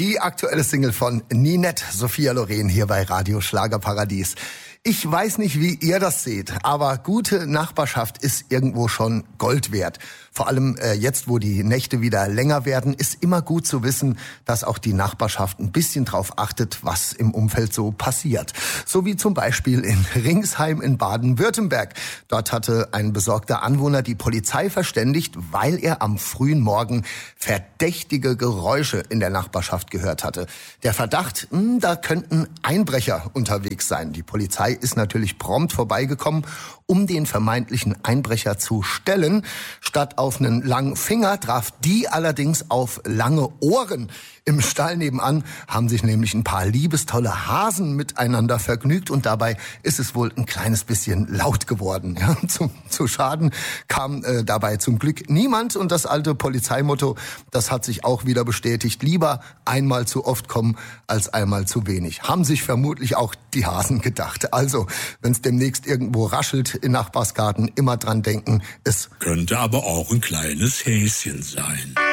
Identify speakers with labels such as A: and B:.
A: Die aktuelle Single von Ninette, Sophia Loren, hier bei Radio Schlagerparadies. Ich weiß nicht, wie ihr das seht, aber gute Nachbarschaft ist irgendwo schon Gold wert. Vor allem jetzt, wo die Nächte wieder länger werden, ist immer gut zu wissen, dass auch die Nachbarschaft ein bisschen drauf achtet, was im Umfeld so passiert. So wie zum Beispiel in Ringsheim in Baden-Württemberg. Dort hatte ein besorgter Anwohner die Polizei verständigt, weil er am frühen Morgen verdächtige Geräusche in der Nachbarschaft gehört hatte. Der Verdacht, da könnten Einbrecher unterwegs sein. Die Polizei ist natürlich prompt vorbeigekommen, um den vermeintlichen Einbrecher zu stellen. Statt auf einen langen Finger traf die allerdings auf lange Ohren. Im Stall nebenan haben sich nämlich ein paar liebestolle Hasen miteinander vergnügt und dabei ist es wohl ein kleines bisschen laut geworden. Ja, zu Schaden kam dabei zum Glück niemand und das alte Polizeimotto, das hat sich auch wieder bestätigt. Lieber einmal zu oft kommen als einmal zu wenig. Haben sich vermutlich auch die Hasen gedacht. Also, wenn es demnächst irgendwo raschelt im Nachbarsgarten, immer dran denken, es
B: könnte aber auch ein kleines Häschen sein.